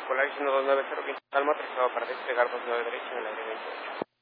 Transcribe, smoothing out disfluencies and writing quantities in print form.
Polaris 12905 Calma, aterrizado para despegar 29 derecho en el aire 28.